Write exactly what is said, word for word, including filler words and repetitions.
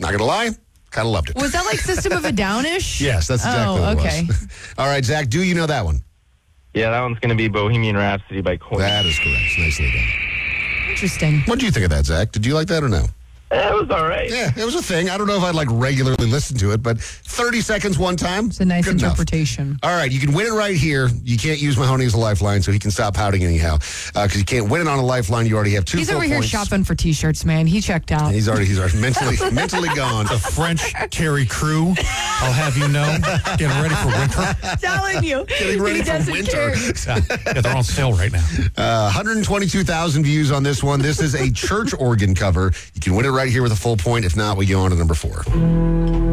Not gonna lie, kind of loved it. Was that like System of a Down-ish? Yes, that's exactly oh, what okay. it was. All right, Zach, do you know that one? Yeah, that one's going to be Bohemian Rhapsody by Queen. That is correct. Nicely done. Interesting. What did you think of that, Zach? Did you like that or no? It was all right. Yeah, it was a thing. I don't know if I'd like regularly listen to it, but thirty seconds one time. It's a nice good enough. interpretation. All right, you can win it right here. You can't use Mahoney as a lifeline, so he can stop pouting anyhow. Because uh, you can't win it on a lifeline. You already have two. He's full over here points. shopping for T-shirts, man. He checked out. He's already he's already mentally mentally gone. The French Terry Crew, I'll have you know, getting ready for winter. Telling you, Getting ready he for doesn't winter. care. Yeah, they're on sale right now. Uh, one hundred twenty-two thousand views on this one. This is a church organ cover. You can win it right here with a full point. If not, we go on to number four.